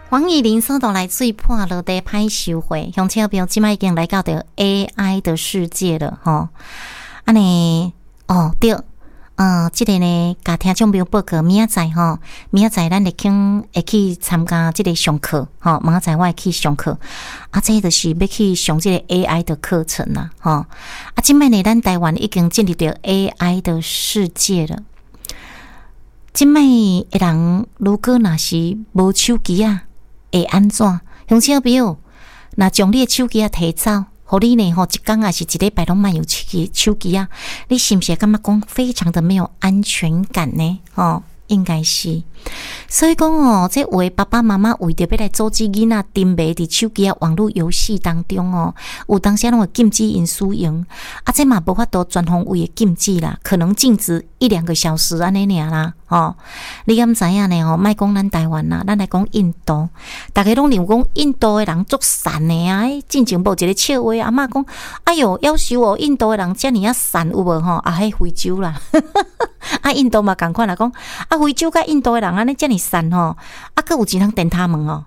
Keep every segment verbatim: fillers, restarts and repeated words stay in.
黄以玲所带来最破落地歹收获，乡亲朋友即摆已经来到着 A I 的世界了吼。安尼哦对，呃，即、这个呢，甲听众朋友报告，明仔载吼，明仔载咱会去会去参加即个上课吼，明仔载我会去上课，啊，这就是要去上即个 A I 的课程啦吼。啊，即摆呢，咱台湾已经进入到 A I 的世界了。即摆诶人如果若是无手机啊，会安怎？乡亲朋友，若将你诶手机啊摕走，互你呢吼一工啊是一礼拜拢莫用手机手机啊，你是毋是感觉讲非常的没有安全感呢？吼，应该是。所以讲哦，这有的爸爸妈妈为着要来阻止囡仔沉迷伫手机啊网络游戏当中哦，有当时拢会禁止因使用，啊，这嘛无法度全方位的禁止啦，可能禁止一两个小时安尼尔啦，哦，你敢知影呢？哦，莫讲咱台湾啦，咱来讲印度，大家拢认为讲印度的人足善的啊，进前无一个笑话，阿嬷讲，哎哟，夭寿哦，印度的人遮尔啊善有无吼？啊，迄非洲啦，啊，印度嘛共款啦，讲啊，非洲甲印度的人安尼遮尔善吼，啊，佫有一通电他们哦，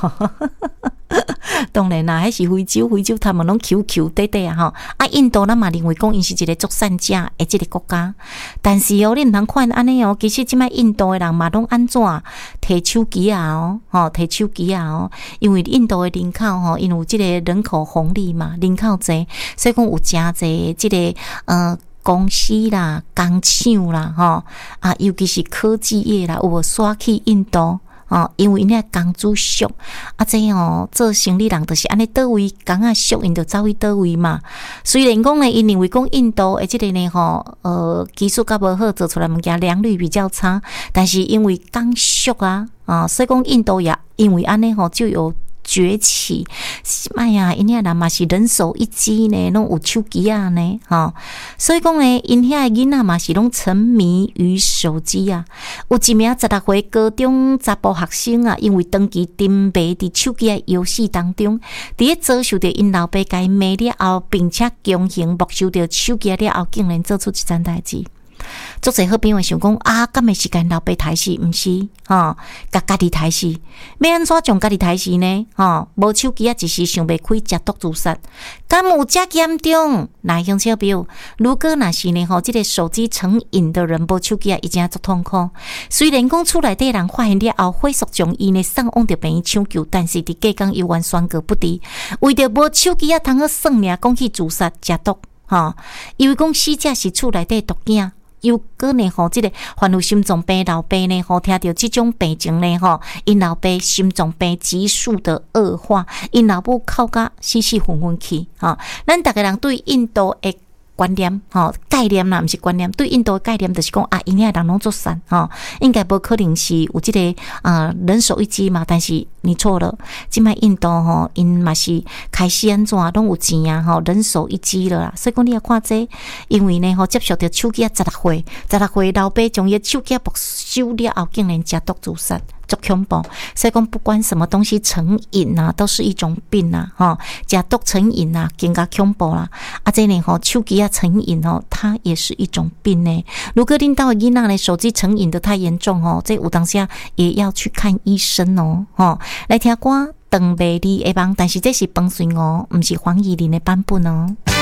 当然啦，迄是非洲，非洲他们拢 Q Q 短短啊吼，啊，印度咱嘛认为讲因是一个足善者的即个国家，但是哦，你毋通看安尼哦，其实即摆印度的人嘛拢安怎摕手机啊哦，吼摕手机啊哦，因为印度的人口吼，因有即个人口红利嘛，人口侪，所以讲有诚侪即个呃。公司啦、工厂啦，吼啊，尤其是科技业啦，有无刷去印度哦？因为因遐工资俗啊，这哦做生意人就是安尼，倒位工啊俗，因就走去倒位嘛。虽然讲呢，因认为讲印度诶，即个呢吼，呃，技术较无好，做出来物件良率比较差，但是因为工俗啊，啊，所以讲印度也因为安尼吼，就有崛起，哎呀，因遐人嘛是人手一机呢，拢有手机啊呢，吼，所以讲呢，因遐囡仔嘛是拢沉迷于手机啊。有一名十六岁高中查甫学生啊，因为长期沉迷伫手机的游戏当中，伫咧遭受着因老爸甲伊骂了后，并且强行没收着手机了后，竟然做出一件代志。足侪好朋友想讲啊，敢会是跟老爸刣死？毋是吼，甲家己刣死。要安怎将家己刣死呢？吼，无手机啊，一时想袂开，食毒自杀。敢有遮严重？来，乡亲朋友，如果若是呢吼，即、這個手机成瘾的人无手机啊，已经足痛苦。虽然讲厝内底人发现了后，快速将伊呢送往着病院抢救，但是伫隔天依然宣告不治。为着无手机啊，通好算命，讲去自杀食毒吼，因为讲死者是厝内底毒囝。又个呢吼，即、這個患有心脏病老爸呢吼，听到即种病情呢吼，因老爸心脏病急速的恶化，因老母哭甲死死昏昏去吼。咱逐个人对印度的观念吼概念啦，毋是观念，对印度的概念就是讲啊，因遐人拢做善吼，应该无可能是有即、這个啊、呃、人手一机嘛，但是你错了，即摆印度吼，因嘛是开始安怎拢有钱啊吼，人手一机了啦，所以讲你要看这，因为呢吼接受着手机啊十六岁，十六岁老爸将伊手机没收了后，竟然食毒自杀。足恐怖，所以讲不管什么东西成瘾啊，都是一种病啊，哈，食毒成瘾啊，更加恐怖啦。啊，这呢吼，手机啊成瘾哦，它也是一种病呢。如果恁到囡仔呢手机成瘾的太严重哦，这有当下也要去看医生哦，哈。来听歌，长美丽的梦，但是这是放水哦，不是黄怡玲的版本哦。